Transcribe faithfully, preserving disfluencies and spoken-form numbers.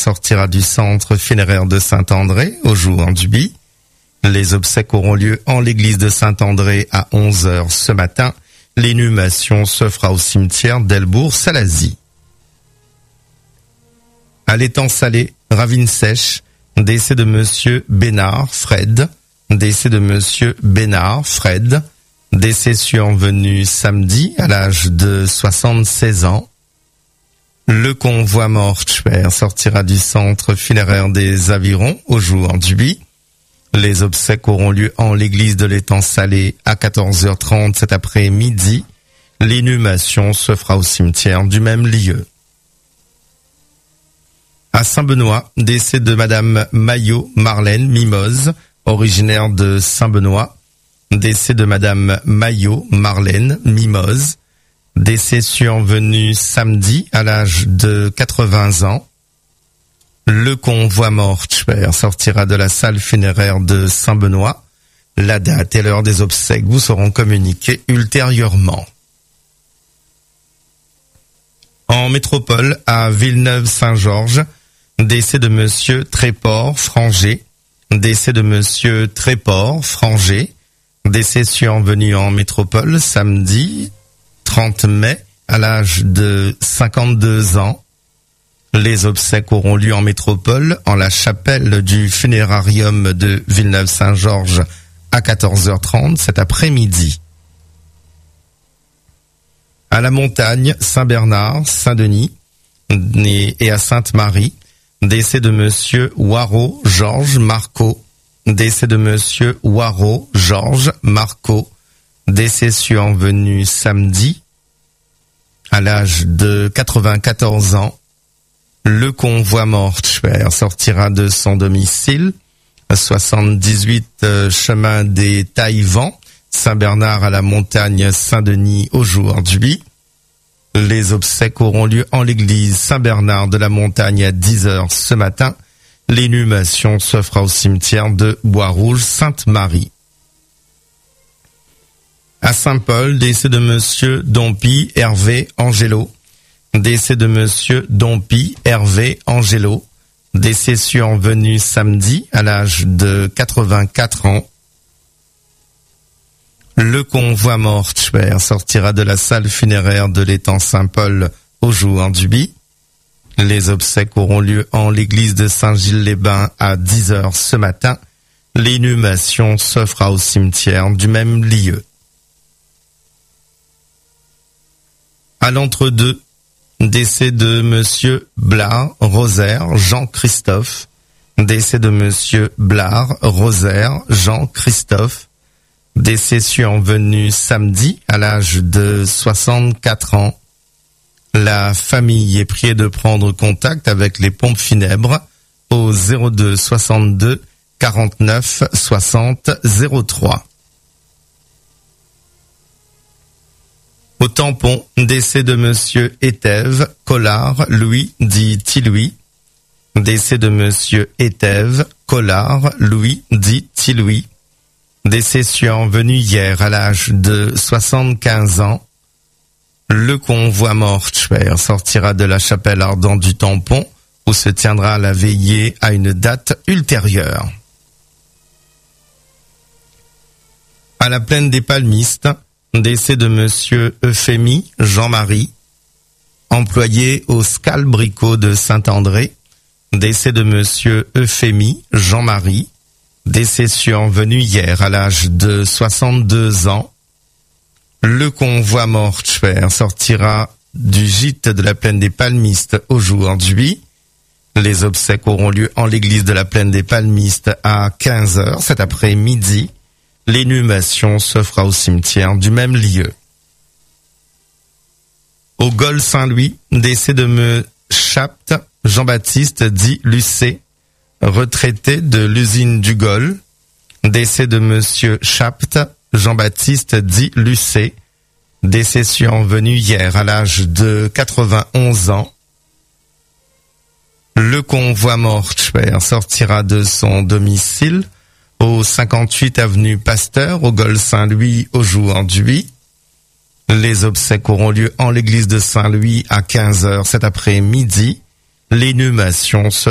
sortira du centre funéraire de Saint-André au Jouan-Duby. Les obsèques auront lieu en l'église de Saint-André à onze heures ce matin. L'inhumation se fera au cimetière d'Elbourg-Salazie. À l'étang salé, Ravine Sèche, décès de monsieur Bénard Fred, décès de monsieur Bénard Fred, décès survenu samedi à l'âge de soixante-seize ans. Le convoi mortuaire sortira du centre funéraire des Avirons au Jouan-Duby. Les obsèques auront lieu en l'église de l'étang salé à quatorze heures trente cet après-midi. L'inhumation se fera au cimetière du même lieu. À Saint-Benoît, décès de madame Maillot Marlène Mimose, originaire de Saint-Benoît. Décès de madame Maillot Marlène Mimose. Décès survenu samedi à l'âge de quatre-vingts ans. Le convoi mortuaire sortira de la salle funéraire de Saint-Benoît. La date et l'heure des obsèques vous seront communiquées ultérieurement. En métropole, à Villeneuve-Saint-Georges, décès de monsieur Tréport Franger. Décès de monsieur Tréport Franger. Décès survenu en métropole samedi trente mai à l'âge de cinquante-deux ans. Les obsèques auront lieu en métropole en la chapelle du funérarium de Villeneuve-Saint-Georges à quatorze heures trente cet après-midi. À la montagne, Saint-Bernard, Saint-Denis et à Sainte-Marie, décès de monsieur Waro Georges Marco. Décès de monsieur Waro Georges Marco. Décès survenu samedi à l'âge de quatre-vingt-quatorze ans. Le convoi mortuaire sortira de son domicile, soixante-dix-huit euh, chemin des Taillevents, Saint-Bernard à la montagne Saint-Denis au Jouan-Duby. Les obsèques auront lieu en l'église Saint-Bernard de la montagne à dix heures ce matin. L'inhumation se fera au cimetière de Bois-Rouge Sainte-Marie. À Saint-Paul, décès de monsieur Dompi Hervé Angelo. Décès de monsieur Dompi Hervé Angelo. Décès survenu samedi à l'âge de quatre-vingt-quatre ans. Le convoi mortuaire sortira de la salle funéraire de l'étang Saint-Paul au Jouan-Duby. Les obsèques auront lieu en l'église de Saint-Gilles-les-Bains à dix heures ce matin. L'inhumation se fera au cimetière du même lieu. À l'entre-deux, décès de monsieur Blard Rosaire Jean-Christophe. Décès de monsieur Blard Rosaire Jean-Christophe. Décès survenu samedi à l'âge de soixante-quatre ans. La famille est priée de prendre contact avec les pompes funèbres au zéro deux soixante-deux quarante-neuf soixante zéro trois. Au tampon, décès de monsieur Étève Collard Louis dit Tilouis. Décès de monsieur Étève Collard Louis dit Tilouis. Décès survenu hier à l'âge de soixante-quinze ans. Le convoi mortuaire sortira de la chapelle ardente du tampon où se tiendra la veillée à une date ultérieure. À la plaine des Palmistes, décès de monsieur Euphémie Jean-Marie, employé au Scalbricot de Saint-André. Décès de monsieur Euphémie Jean-Marie, décès survenu hier à l'âge de soixante-deux ans. Le convoi mortuaire sortira du gîte de la plaine des Palmistes au Jouan-Duby. Les obsèques auront lieu en l'église de la plaine des Palmistes à quinze heures cet après-midi. L'inhumation se fera au cimetière du même lieu. Au Gol Saint-Louis, décès de me Chapt Jean-Baptiste dit Lucé, retraité de l'usine du Gol. Décès de monsieur Chapt Jean-Baptiste dit Lucé, décès survenu hier à l'âge de quatre-vingt-onze ans. Le convoi mortuaire sortira de son domicile au cinquante-huit avenue Pasteur, au Gol Saint-Louis, au Jouan-Duby. Les obsèques auront lieu en l'église de Saint-Louis à quinze heures cet après-midi. L'inhumation se